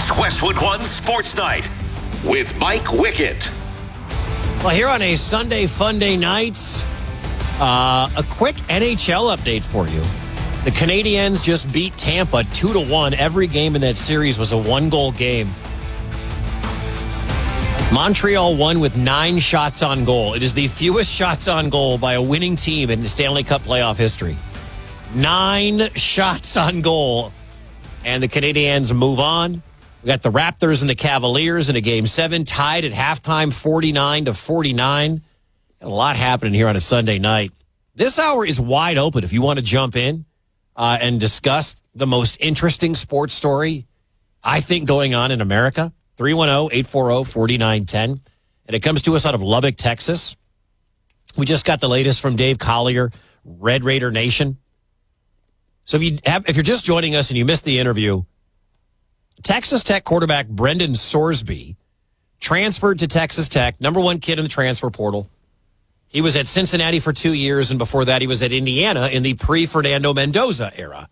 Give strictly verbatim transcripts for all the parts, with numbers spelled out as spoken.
It's Westwood One Sports Night with Mike Wickett. Well, here on a Sunday Fun Day night, uh, a quick N H L update for you. The Canadiens just beat Tampa two to one. Every game in that series was a one-goal game. Montreal won with nine shots on goal. It is the fewest shots on goal by a winning team in the Stanley Cup playoff history. Nine shots on goal. And the Canadiens move on. We got the Raptors and the Cavaliers in a game seven, tied at halftime, forty-nine to forty-nine. Got a lot happening here on a Sunday night. This hour is wide open if you want to jump in uh, and discuss the most interesting sports story, I think, going on in America. three one zero, eight four zero, four nine one zero. And it comes to us out of Lubbock, Texas. We just got the latest from Dave Collier, Red Raider Nation. So if you have, if you're just joining us and you missed the interview, Texas Tech quarterback Brendan Sorsby transferred to Texas Tech, number one kid in the transfer portal. He was at Cincinnati for two years, and before that he was at Indiana in the pre-Fernando Mendoza era.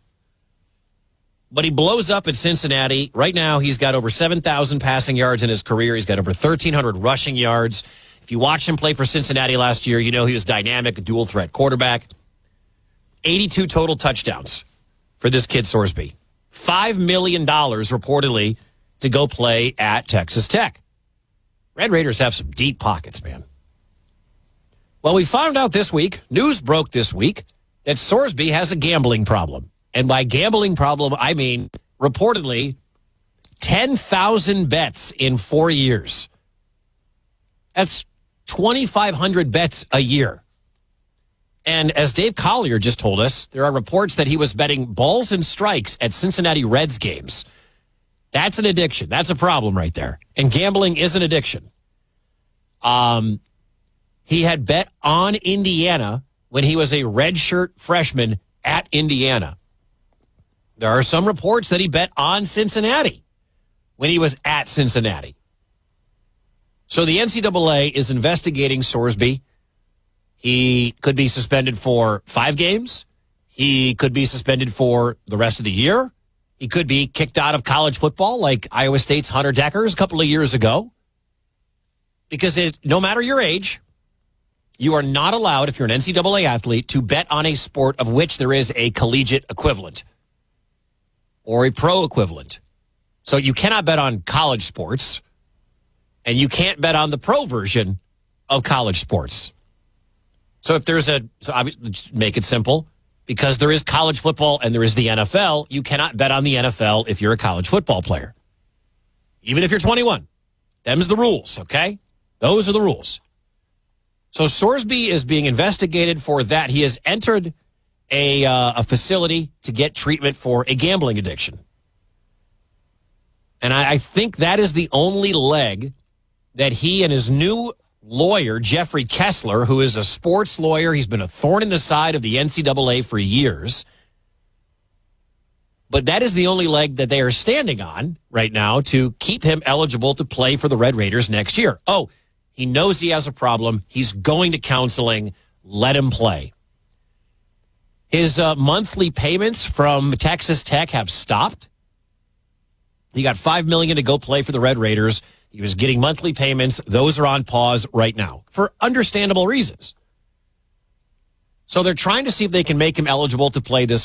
But he blows up at Cincinnati. Right now he's got over seven thousand passing yards in his career. He's got over thirteen hundred rushing yards. If you watched him play for Cincinnati last year, you know he was dynamic, a dual-threat quarterback. eighty-two total touchdowns for this kid Sorsby. five million dollars reportedly to go play at Texas Tech. Red Raiders have some deep pockets, man. Well, we found out this week, news broke this week, that Sorsby has a gambling problem. And by gambling problem, I mean reportedly ten thousand bets in four years. That's twenty-five hundred bets a year. And as Dave Collier just told us, there are reports that he was betting balls and strikes at Cincinnati Reds games. That's an addiction. That's a problem right there. And gambling is an addiction. Um, he had bet on Indiana when he was a redshirt freshman at Indiana. There are some reports that he bet on Cincinnati when he was at Cincinnati. So the N C double A is investigating Sorsby. He could be suspended for five games. He could be suspended for the rest of the year. He could be kicked out of college football like Iowa State's Hunter Dekkers a couple of years ago. Because it, no matter your age, you are not allowed, if you're an N C double A athlete, to bet on a sport of which there is a collegiate equivalent or a pro equivalent. So you cannot bet on college sports, and you can't bet on the pro version of college sports. So if there's a, so just make it simple, because there is college football and there is the N F L, you cannot bet on the N F L if you're a college football player. Even if you're twenty-one. Them's the rules, okay? Those are the rules. So Sorsby is being investigated for that. He has entered a, uh, a facility to get treatment for a gambling addiction. And I, I think that is the only leg that he and his new lawyer, Jeffrey Kessler, who is a sports lawyer. He's been a thorn in the side of the N C double A for years. But that is the only leg that they are standing on right now to keep him eligible to play for the Red Raiders next year. Oh, he knows he has a problem. He's going to counseling. Let him play. His uh, monthly payments from Texas Tech have stopped. He got five million dollars to go play for the Red Raiders. He was getting monthly payments. Those are on pause right now for understandable reasons. So they're trying to see if they can make him eligible to play this